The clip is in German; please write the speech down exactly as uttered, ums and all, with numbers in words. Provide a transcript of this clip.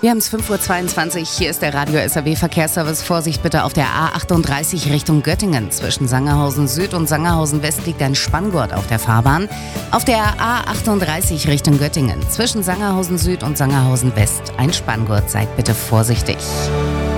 Wir haben es fünf Uhr zweiundzwanzig. Hier ist der Radio S R W Verkehrsservice. Vorsicht bitte auf der A achtunddreißig Richtung Göttingen. Zwischen Sangerhausen Süd und Sangerhausen West liegt ein Spanngurt auf der Fahrbahn. Auf der A achtunddreißig Richtung Göttingen. Zwischen Sangerhausen Süd und Sangerhausen West ein Spanngurt. Seid bitte vorsichtig.